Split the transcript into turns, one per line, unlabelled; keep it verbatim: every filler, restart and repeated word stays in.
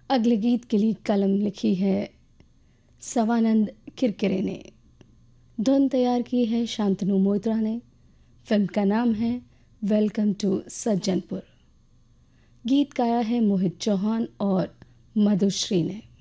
अगले गीत के लिए कलम लिखी है सवानंद किरकिरे ने, धुन तैयार की है शांतनु मोइत्रा ने। फिल्म का नाम है वेलकम टू सज्जनपुर। गीत गाया है मोहित चौहान और मधुश्री ने।